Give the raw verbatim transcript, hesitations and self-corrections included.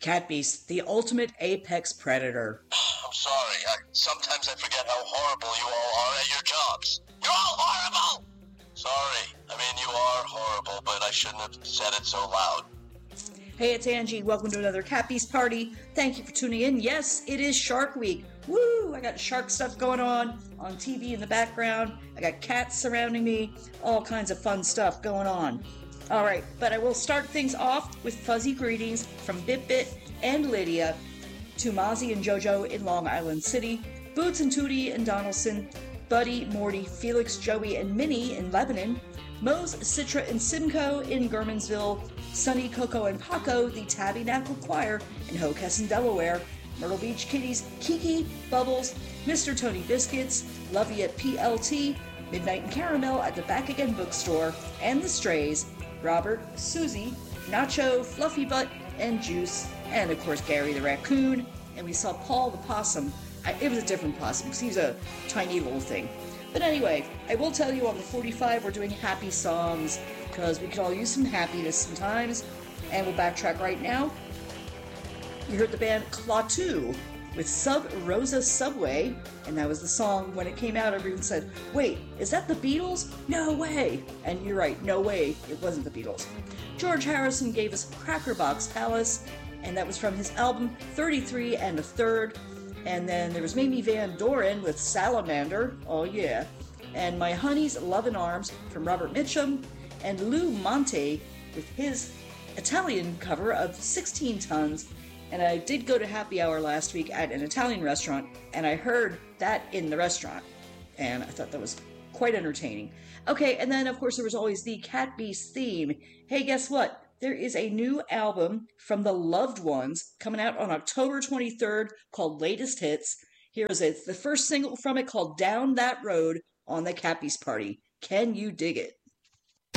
Cat Beast, the ultimate apex predator. I'm sorry. I, sometimes I forget how horrible you all are at your jobs. You're all horrible! Sorry. I mean, you are horrible, but I shouldn't have said it so loud. Hey, it's Angie. Welcome to another Cat Beast party. Thank you for tuning in. Yes, it is Shark Week. Woo! I got shark stuff going on on T V in the background. I got cats surrounding me. All kinds of fun stuff going on. All right, but I will start things off with fuzzy greetings from Bit-Bit and Lydia to Mozzie and JoJo in Long Island City, Boots and Tootie in Donaldson, Buddy, Morty, Felix, Joey, and Minnie in Lebanon, Mose, Citra, and Simcoe in Gurmansville, Sunny, Coco, and Paco, the Tabernacle Choir in Hockessin, Delaware, Myrtle Beach Kitties, Kiki, Bubbles, Mister Tony Biscuits, Lovey at P L T, Midnight and Caramel at the Back Again Bookstore, and The Strays, Robert, Susie, Nacho, Fluffy Butt, and Juice, and of course Gary the Raccoon, and we saw Paul the Possum. I, it was a different possum because he's a tiny little thing. But anyway, I will tell you on the forty-five we're doing happy songs because we could all use some happiness sometimes. And we'll backtrack right now. You heard the band Klaatu with Sub Rosa Subway, and that was the song. When it came out, everyone said, wait, is that the Beatles? No way! And you're right, no way, it wasn't the Beatles. George Harrison gave us Cracker Box Palace, and that was from his album thirty-three and a Third. And then there was Mamie Van Doren with Salamander, oh yeah, and My Honey's Love in Arms from Robert Mitchum, and Lou Monte with his Italian cover of sixteen tons. And I did go to happy hour last week at an Italian restaurant, and I heard that in the restaurant, and I thought that was quite entertaining. Okay, and then of course there was always the Cat Beast theme. Hey, guess what? There is a new album from the Loved Ones coming out on October twenty-third called Latest Hits. Here is it. The first single from it called Down That Road on the Cat Beast Party. Can you dig it?